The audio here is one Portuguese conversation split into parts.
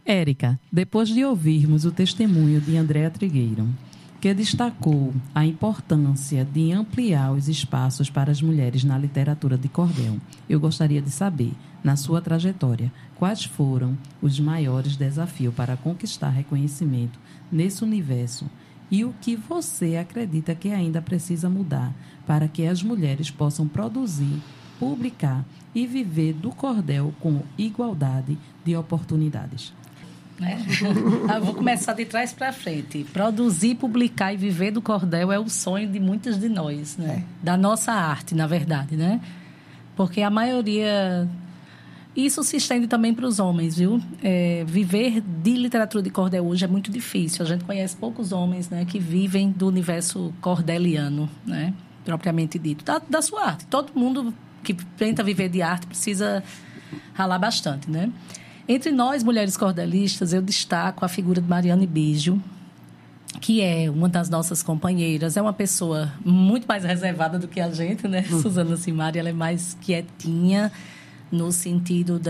Érica, depois de ouvirmos o testemunho de Andréa Trigueiro, que destacou a importância de ampliar os espaços para as mulheres na literatura de cordel, eu gostaria de saber, na sua trajetória, quais foram os maiores desafios para conquistar reconhecimento nesse universo e o que você acredita que ainda precisa mudar para que as mulheres possam produzir, publicar e viver do cordel com igualdade de oportunidades. Eu vou começar de trás para frente. Produzir, publicar e viver do cordel é o sonho de muitas de nós, né? Da nossa arte, na verdade, né? Porque a maioria... Isso se estende também para os homens, viu? Viver de literatura de cordel hoje é muito difícil. A gente conhece poucos homens, né, que vivem do universo cordeliano, né? Propriamente dito. Da sua arte. Todo mundo que tenta viver de arte precisa ralar bastante, né? Entre nós, mulheres cordelistas, eu destaco a figura de Mariane Bijo, que é uma das nossas companheiras. É uma pessoa muito mais reservada do que a gente, né? Suzana Simari, ela é mais quietinha no sentido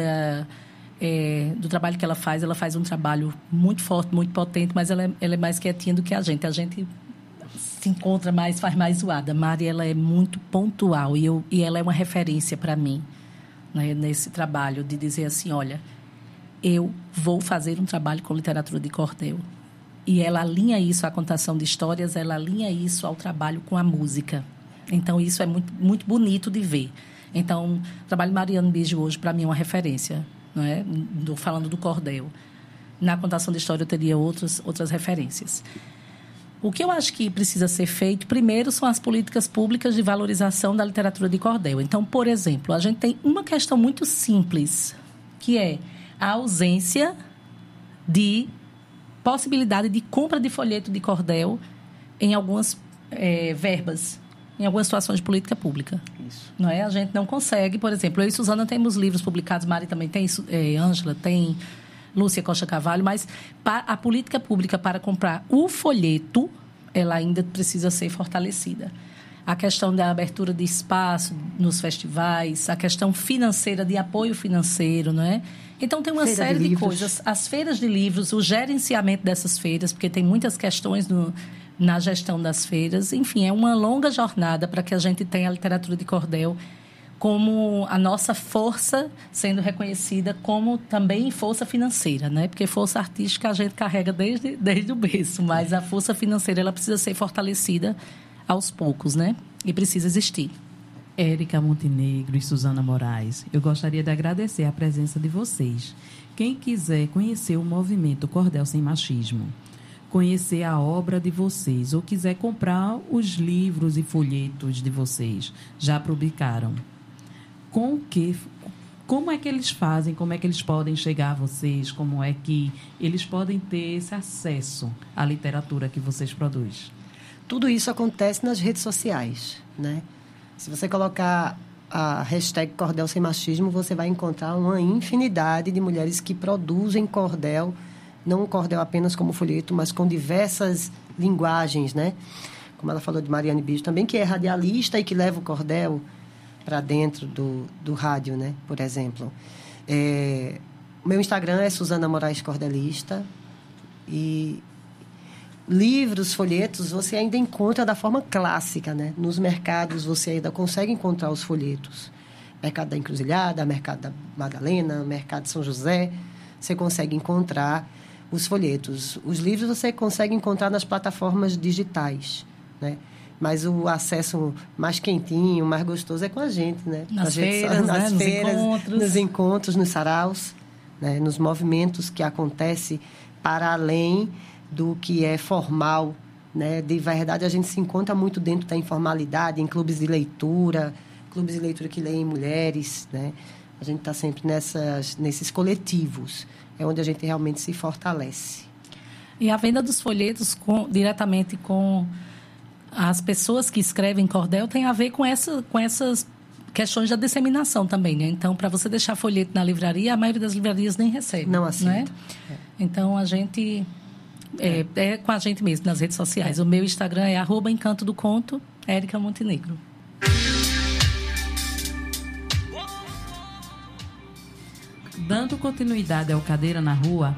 do trabalho que ela faz. Ela faz um trabalho muito forte, muito potente, mas ela é mais quietinha do que a gente. A gente se encontra mais, faz mais zoada. Mari, ela é muito pontual e ela é uma referência para mim, né? Nesse trabalho de dizer assim, olha... eu vou fazer um trabalho com literatura de cordel. E ela alinha isso à contação de histórias, ela alinha isso ao trabalho com a música. Então, isso é muito, muito bonito de ver. Então, o trabalho de Mariane Bijo hoje, para mim, é uma referência, não é? Falando do cordel. Na contação de história, eu teria outras referências. O que eu acho que precisa ser feito, primeiro, são as políticas públicas de valorização da literatura de cordel. Então, por exemplo, a gente tem uma questão muito simples, que é a ausência de possibilidade de compra de folheto de cordel em algumas verbas, em algumas situações de política pública. Isso. Não é? A gente não consegue, por exemplo, eu e Suzana temos livros publicados, Mari também tem, Ângela tem, Lúcia Costa Carvalho, mas a política pública para comprar o folheto, ela ainda precisa ser fortalecida. A questão da abertura de espaço nos festivais, a questão financeira, de apoio financeiro, não é? Então, tem uma série de coisas. As feiras de livros, o gerenciamento dessas feiras, porque tem muitas questões na gestão das feiras. Enfim, é uma longa jornada para que a gente tenha a literatura de cordel como a nossa força sendo reconhecida como também força financeira, né? Porque força artística a gente carrega desde o berço, mas a força financeira ela precisa ser fortalecida aos poucos, né? E precisa existir. Érica Montenegro e Suzana Moraes, eu gostaria de agradecer a presença de vocês. Quem quiser conhecer o movimento Cordel Sem Machismo, conhecer a obra de vocês ou quiser comprar os livros e folhetos de vocês, já publicaram. Como é que eles fazem? Como é que eles podem chegar a vocês? Como é que eles podem ter esse acesso à literatura que vocês produzem? Tudo isso acontece nas redes sociais, né? Se você colocar a hashtag Cordel Sem Machismo, você vai encontrar uma infinidade de mulheres que produzem cordel, não um cordel apenas como folheto, mas com diversas linguagens, né? Como ela falou de Mariane Bijo também, que é radialista e que leva o cordel para dentro do rádio, né? Por exemplo. O meu Instagram é Suzana Moraes Cordelista e... livros, folhetos, você ainda encontra da forma clássica, né? Nos mercados você ainda consegue encontrar os folhetos. Mercado da Encruzilhada, Mercado da Madalena, Mercado de São José, você consegue encontrar os folhetos. Os livros você consegue encontrar nas plataformas digitais, né? Mas o acesso mais quentinho, mais gostoso é com a gente, né? Nas feiras, nos encontros, nos saraus, né? Nos movimentos que acontecem para além do que é formal, né? De verdade, a gente se encontra muito dentro da informalidade, em clubes de leitura que leem mulheres, né? A gente está sempre nesses coletivos, é onde a gente realmente se fortalece. E a venda dos folhetos diretamente com as pessoas que escrevem cordel tem a ver com essas questões da disseminação também, né? Então, para você deixar folheto na livraria, a maioria das livrarias nem recebe. Não aceita. Né? Então, a gente... É com a gente mesmo, nas redes sociais. O meu Instagram é @encantodoconto, Érica Montenegro. Dando continuidade ao Cadeira na Rua,